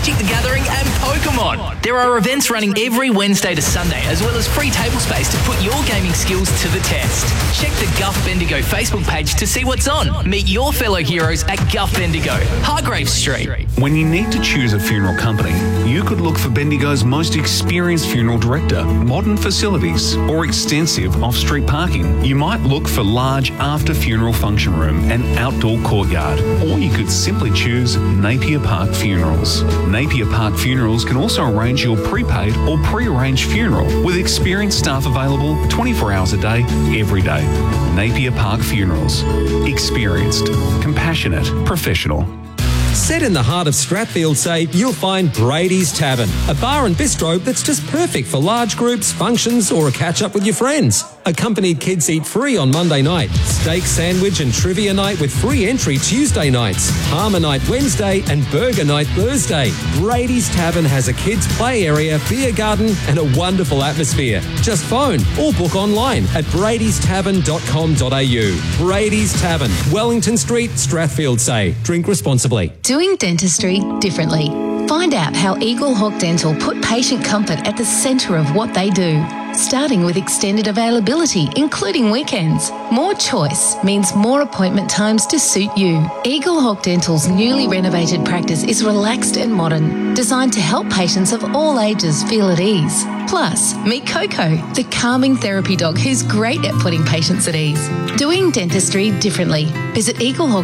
Magic the Gathering and Pokemon. There are events running every Wednesday to Sunday, as well as free table space to put your gaming skills to the test. Check the Guff Bendigo Facebook page to see what's on. Meet your fellow heroes at Guff Bendigo, Hargrave Street. When you need to choose a funeral company, you could look for Bendigo's most experienced funeral director, modern facilities, or extensive off-street parking. You might look for large after-funeral function room and outdoor courtyard, or you could simply choose Napier Park Funerals. Napier Park Funerals can also arrange your prepaid or pre-arranged funeral with experienced staff available 24 hours a day, every day. Napier Park Funerals. Experienced, compassionate, professional. Set in the heart of Strathfield, you'll find Brady's Tavern, a bar and bistro that's just perfect for large groups, functions, or a catch-up with your friends. Accompanied kids eat free on Monday night, steak sandwich and trivia night with free entry Tuesday nights, Palmer night Wednesday and burger night Thursday. Brady's Tavern has a kids' play area, beer garden and a wonderful atmosphere. Just phone or book online at bradystavern.com.au. Brady's Tavern, Wellington Street, Strathfield. Drink responsibly. Doing dentistry differently. Find out how Eagle Hawk Dental put patient comfort at the centre of what they do. Starting with extended availability, including weekends. More choice means more appointment times to suit you. Eagle Hawk Dental's newly renovated practice is relaxed and modern, designed to help patients of all ages feel at ease. Plus, meet Coco, the calming therapy dog who's great at putting patients at ease. Doing dentistry differently. Visit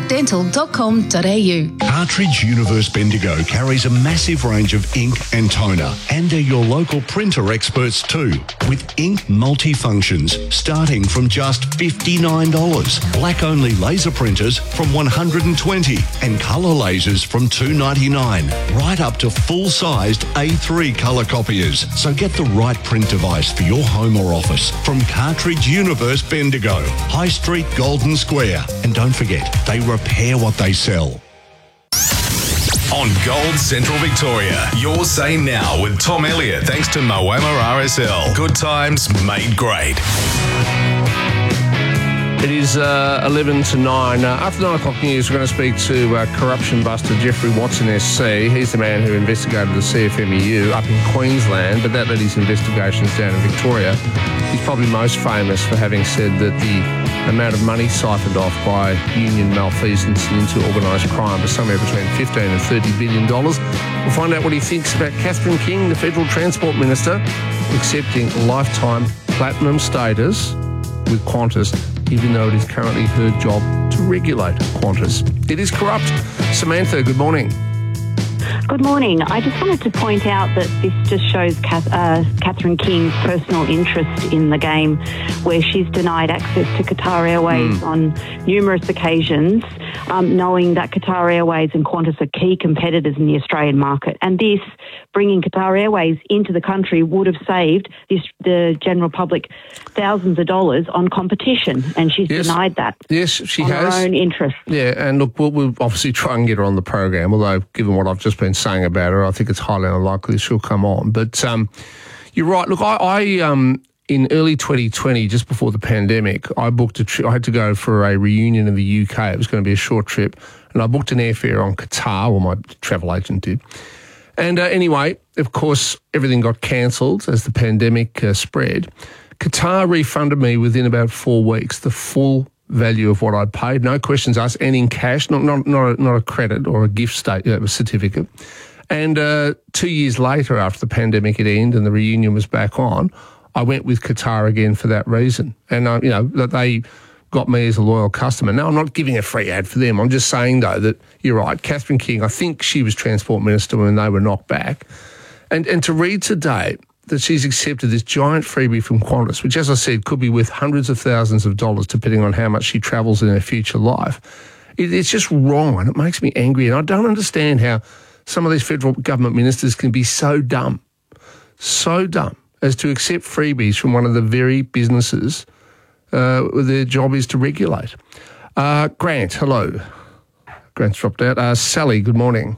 eagleHawkDental.com.au. Cartridge Universe Bendigo carries a massive range of ink and toner, and are your local printer experts too, with ink multi-functions starting from just $59. Black-only laser printers from $120 and colour lasers from $299. Right up to full-sized A3 colour copiers. So get the right print device for your home or office from Cartridge Universe Bendigo, High Street, Golden Square. And don't forget, they repair what they sell. On Gold Central Victoria, your say now with Tom Elliott, thanks to Moama RSL. Good times made great. It is 11 to 9. After 9 o'clock news, we're going to speak to corruption buster Jeffrey Watson SC. He's the man who investigated the CFMEU up in Queensland, but that led his investigations down in Victoria. He's probably most famous for having said that the amount of money siphoned off by union malfeasance and into organised crime was somewhere between $15 and $30 billion. We'll find out what he thinks about Catherine King, the Federal Transport Minister, accepting lifetime platinum status with Qantas, even though it is currently her job to regulate Qantas. It is corrupt. Samantha, good morning. Good morning. I just wanted to point out that this just shows Catherine King's personal interest in the game, where she's denied access to Qatar Airways on numerous occasions, knowing that Qatar Airways and Qantas are key competitors in the Australian market. And this, bringing Qatar Airways into the country, would have saved the general public thousands of dollars on competition, and she's denied that. Yes, she has. On her own interest. Yeah, and look, we'll obviously try and get her on the program, although given what I've just been saying about her, I think it's highly unlikely she'll come on. But you're right. Look, I in early 2020, just before the pandemic, I booked a trip. I had to go for a reunion in the UK. It was going to be a short trip, and I booked an airfare on Qatar, or my travel agent did. And anyway, of course, everything got cancelled as the pandemic spread. Qatar refunded me within about 4 weeks the full value of what I'd paid, no questions asked, and in cash, not a credit or a gift certificate. And 2 years later, after the pandemic had ended and the reunion was back on, I went with Qatar again for that reason. And that they got me as a loyal customer. Now, I'm not giving a free ad for them. I'm just saying, though, that you're right. Catherine King, I think she was Transport Minister when they were knocked back. And to read today that she's accepted this giant freebie from Qantas, which, as I said, could be worth hundreds of thousands of dollars depending on how much she travels in her future life, it's just wrong, and it makes me angry. And I don't understand how some of these federal government ministers can be so dumb as to accept freebies from one of the very businesses their job is to regulate. Grant, hello. Grant's dropped out. Sally, good morning.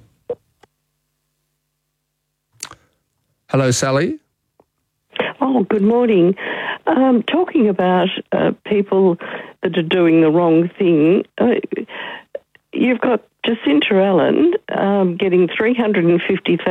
Hello, Sally. Oh, good morning. Talking about people that are doing the wrong thing, you've got Jacinta Allen getting $350,000